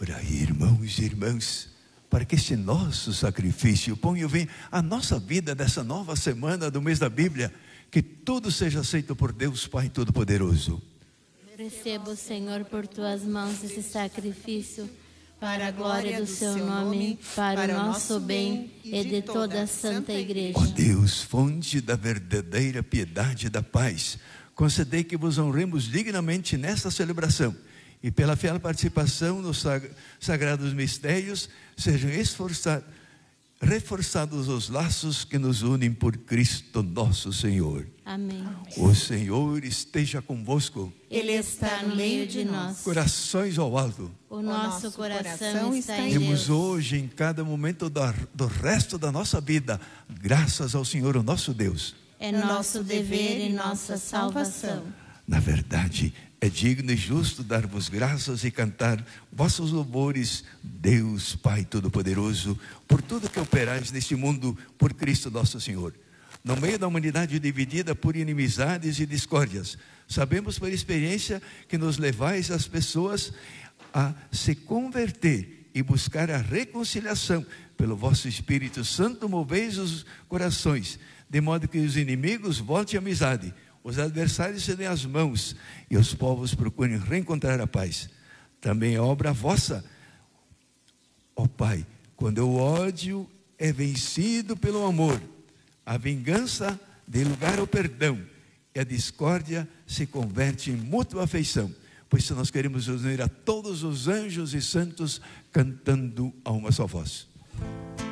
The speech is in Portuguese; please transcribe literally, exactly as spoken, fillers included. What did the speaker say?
Ora, irmãos e irmãs, para que este nosso sacrifício ponha bem a nossa vida dessa nova semana do mês da Bíblia, que tudo seja aceito por Deus Pai Todo-Poderoso. Receba, Senhor, por tuas mãos esse sacrifício, para a glória do seu nome, para o nosso bem e de toda a Santa Igreja. Ó Deus, fonte da verdadeira piedade e da paz, concedei que vos honremos dignamente nesta celebração, e pela fiel participação nos sag- sagrados mistérios, sejam esforçados, reforçados os laços que nos unem por Cristo nosso Senhor. Amém. O Senhor esteja convosco. Ele está no meio de nós. Corações ao alto. O nosso coração está em Temos Deus. hoje, em cada momento da, do resto da nossa vida, graças ao Senhor, o nosso Deus. É nosso dever e nossa salvação. Na verdade, é digno e justo dar-vos graças e cantar vossos louvores, Deus Pai Todo-Poderoso, por tudo que operais neste mundo por Cristo nosso Senhor. No meio da humanidade dividida por inimizades e discórdias, sabemos por experiência que nos levais as pessoas a se converter e buscar a reconciliação. Pelo vosso Espírito Santo moveis os corações, de modo que os inimigos voltem à amizade, os adversários se deem as mãos e os povos procurem reencontrar a paz. Também é obra vossa, ó Pai, quando o ódio é vencido pelo amor, a vingança dê lugar ao perdão e a discórdia se converte em mútua afeição. Pois nós queremos unir a todos os anjos e santos cantando a uma só voz.